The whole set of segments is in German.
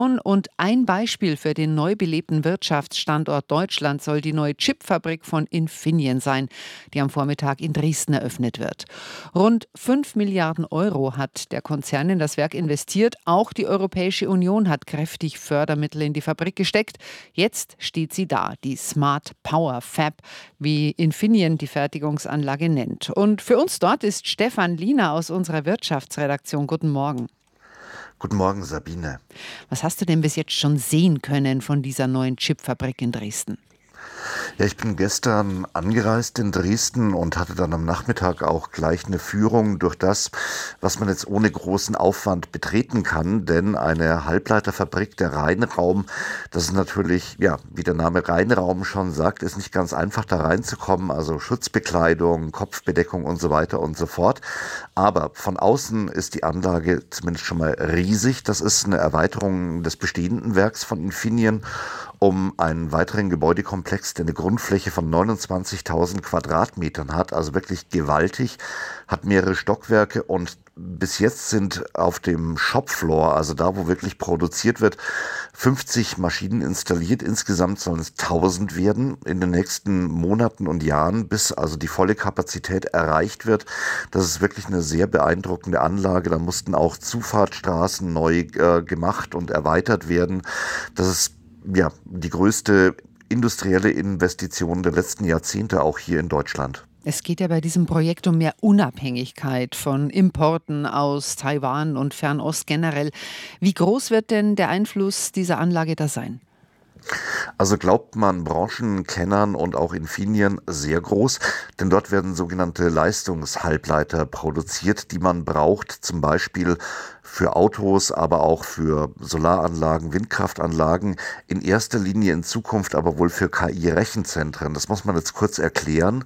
Und ein Beispiel für den neu belebten Wirtschaftsstandort Deutschland soll die neue Chipfabrik von Infineon sein, die am Vormittag in Dresden eröffnet wird. Rund 5 Milliarden Euro hat der Konzern in das Werk investiert. Auch die Europäische Union hat kräftig Fördermittel in die Fabrik gesteckt. Jetzt steht sie da, die Smart Power Fab, wie Infineon die Fertigungsanlage nennt. Und für uns dort ist Stefan Liener aus unserer Wirtschaftsredaktion. Guten Morgen. Guten Morgen, Sabine. Was hast du denn bis jetzt schon sehen können von dieser neuen Chipfabrik in Dresden? Ja, ich bin gestern angereist in Dresden und hatte dann am Nachmittag auch gleich eine Führung durch das, was man jetzt ohne großen Aufwand betreten kann. Denn eine Halbleiterfabrik, der Rheinraum, das ist natürlich, ja, wie der Name Rheinraum schon sagt, ist nicht ganz einfach da reinzukommen. Also Schutzbekleidung, Kopfbedeckung und so weiter und so fort. Aber von außen ist die Anlage zumindest schon mal riesig. Das ist eine Erweiterung des bestehenden Werks von Infineon um einen weiteren Gebäudekomplex, der eine Grundfläche von 29.000 Quadratmetern hat, also wirklich gewaltig, hat mehrere Stockwerke und bis jetzt sind auf dem Shopfloor, also da, wo wirklich produziert wird, 50 Maschinen installiert. Insgesamt sollen es 1000 werden in den nächsten Monaten und Jahren, bis also die volle Kapazität erreicht wird. Das ist wirklich eine sehr beeindruckende Anlage. Da mussten auch Zufahrtsstraßen neu gemacht und erweitert werden. Das ist ja die größte industrielle Investition der letzten Jahrzehnte auch hier in Deutschland. Es geht ja bei diesem Projekt um mehr Unabhängigkeit von Importen aus Taiwan und Fernost generell. Wie groß wird denn der Einfluss dieser Anlage da sein? Also glaubt man Branchenkennern und auch Infineon sehr groß, denn dort werden sogenannte Leistungshalbleiter produziert, die man braucht, zum Beispiel für Autos, aber auch für Solaranlagen, Windkraftanlagen, in erster Linie in Zukunft aber wohl für KI-Rechenzentren. Das muss man jetzt kurz erklären.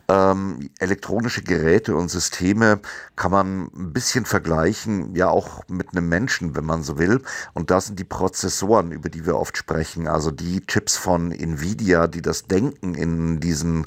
Elektronische Geräte und Systeme kann man ein bisschen vergleichen, ja auch mit einem Menschen, wenn man so will. Und da sind die Prozessoren, über die wir oft sprechen, also die Chips von Nvidia, die das Denken in diesen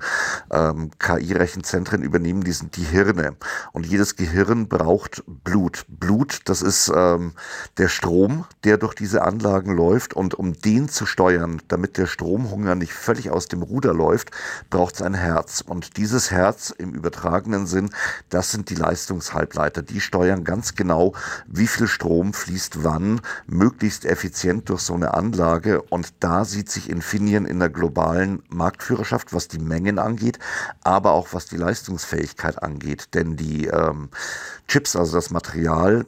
KI-Rechenzentren übernehmen, die sind die Hirne. Und jedes Gehirn braucht Blut. Blut, das ist der Strom, der durch diese Anlagen läuft. Und um den zu steuern, damit der Stromhunger nicht völlig aus dem Ruder läuft, braucht es ein Herz. Und dieses Herz im übertragenen Sinn, das sind die Leistungshalbleiter. Die steuern ganz genau, wie viel Strom fließt wann, möglichst effizient durch so eine Anlage. Und da sieht sich Infineon in der globalen Marktführerschaft, was die Mengen angeht, aber auch was die Leistungsfähigkeit angeht. Denn die Chips, also das Material,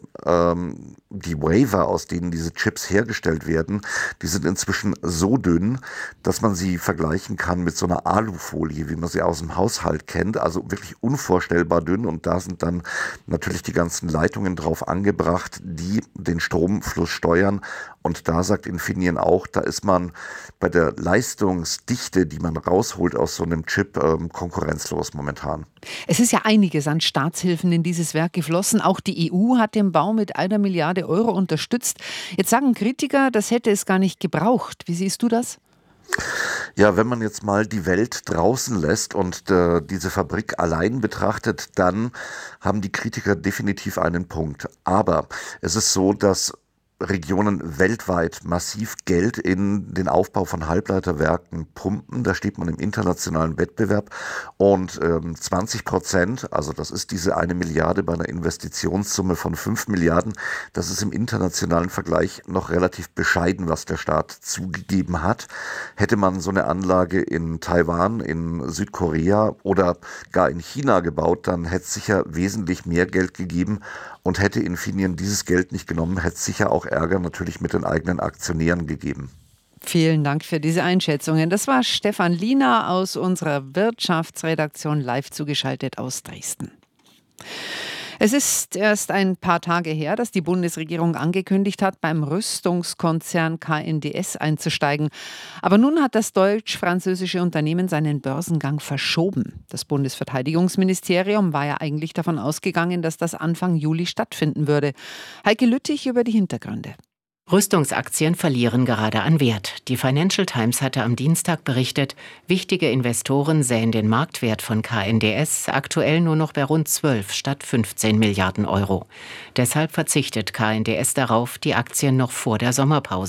die Wafer, aus denen diese Chips hergestellt werden, die sind inzwischen so dünn, dass man sie vergleichen kann mit so einer Alufolie, wie man sie aus dem Haushalt kennt. Also wirklich unvorstellbar dünn. Und da sind dann natürlich die ganzen Leitungen drauf angebracht, die den Stromfluss steuern. Und da sagt Infineon auch, da ist man bei der Leistungsdichte, die man rausholt aus so einem Chip, konkurrenzlos momentan. Es ist ja einiges an Staatshilfen in dieses Werk geflossen. Auch die EU hat den Bau mit 1 Milliarde Euro unterstützt. Jetzt sagen Kritiker, das hätte es gar nicht gebraucht. Wie siehst du das? Ja, wenn man jetzt mal die Welt draußen lässt und diese Fabrik allein betrachtet, dann haben die Kritiker definitiv einen Punkt. Aber es ist so, dass Regionen weltweit massiv Geld in den Aufbau von Halbleiterwerken pumpen. Da steht man im internationalen Wettbewerb und 20%, also das ist diese 1 Milliarde bei einer Investitionssumme von 5 Milliarden, das ist im internationalen Vergleich noch relativ bescheiden, was der Staat zugegeben hat. Hätte man so eine Anlage in Taiwan, in Südkorea oder gar in China gebaut, dann hätte es sicher wesentlich mehr Geld gegeben und hätte Infineon dieses Geld nicht genommen, hätte es sicher auch Ärger natürlich mit den eigenen Aktionären gegeben. Vielen Dank für diese Einschätzungen. Das war Stefan Liener aus unserer Wirtschaftsredaktion live zugeschaltet aus Dresden. Es ist erst ein paar Tage her, dass die Bundesregierung angekündigt hat, beim Rüstungskonzern KNDS einzusteigen. Aber nun hat das deutsch-französische Unternehmen seinen Börsengang verschoben. Das Bundesverteidigungsministerium war ja eigentlich davon ausgegangen, dass das Anfang Juli stattfinden würde. Heike Lüttich über die Hintergründe. Rüstungsaktien verlieren gerade an Wert. Die Financial Times hatte am Dienstag berichtet, wichtige Investoren sähen den Marktwert von KNDS aktuell nur noch bei rund 12 statt 15 Milliarden Euro. Deshalb verzichtet KNDS darauf, die Aktien noch vor der Sommerpause